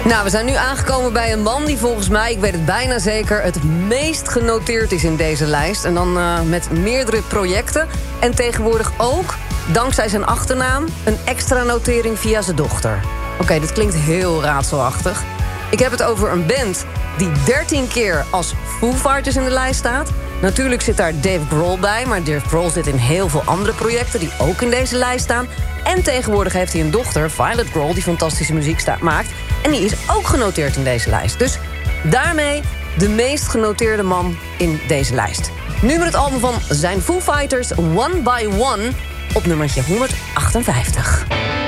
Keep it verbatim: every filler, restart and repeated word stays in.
Nou, we zijn nu aangekomen bij een man die volgens mij, ik weet het bijna zeker, het meest genoteerd is in deze lijst. En dan uh, met meerdere projecten. En tegenwoordig ook, dankzij zijn achternaam, een extra notering via zijn dochter. Oké, okay, dit klinkt heel raadselachtig. Ik heb het over een band die dertien keer als Foo Fighters in de lijst staat. Natuurlijk zit daar Dave Grohl bij, maar Dave Grohl zit in heel veel andere projecten die ook in deze lijst staan. En tegenwoordig heeft hij een dochter, Violet Grohl, die fantastische muziek sta- maakt. En die is ook genoteerd in deze lijst. Dus daarmee de meest genoteerde man in deze lijst. Nu met het album van zijn Foo Fighters, One by One, op nummertje honderdachtenvijftig.